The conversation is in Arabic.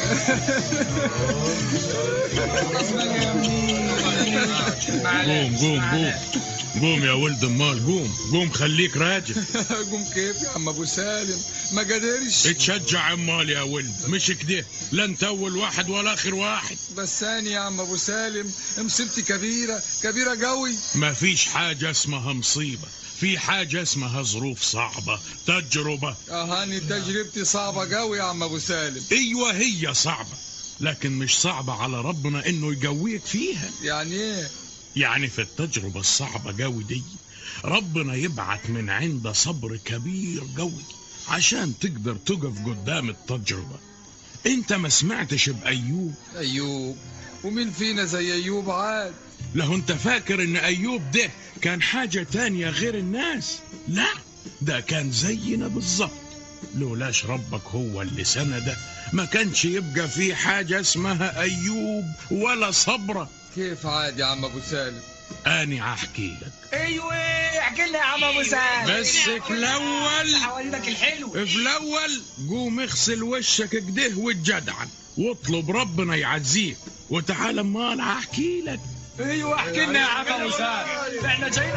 قوم يا ولد امال، قوم خليك راجل. قوم كيف يا عم ابو سالم؟ ما قدرش. اتشجع امال يا ولد، مش كده، لا انت اول واحد ولا اخر واحد. بس ثاني يا عم ابو سالم، مصيبتي كبيرة قوي. ما فيش حاجة اسمها مصيبة، في حاجة اسمها ظروف صعبة، تجربة. هاني تجربتي صعبة قوي يا عم ابو سالم. ايوه هي صعبة، لكن مش صعبة على ربنا انه يقويك فيها. يعني ايه؟ يعني في التجربة الصعبة قوي دي ربنا يبعت من عنده صبر كبير قوي عشان تقدر تقف قدام التجربة. انت ما سمعتش بأيوب؟ ومين فينا زي ايوب عاد؟ له انت فاكر ان ايوب ده كان حاجة تانية غير الناس؟ لا، ده كان زينا بالظبط. لولاش ربك هو اللي سنده ما كانش يبقى في حاجة اسمها ايوب ولا صبرة. كيف عاد يا عم ابو سالم؟ اني هحكي لك. ايوه احكي لنا يا عم ابو سالم. بس في الاول حوالينك الحلو. في الاول قوم اغسل وشك كده واتجدعن واطلب ربنا يعزيك، وتعال امال هحكي لك. ايوه احكي لنا يا عم ابو سالم، احنا جايين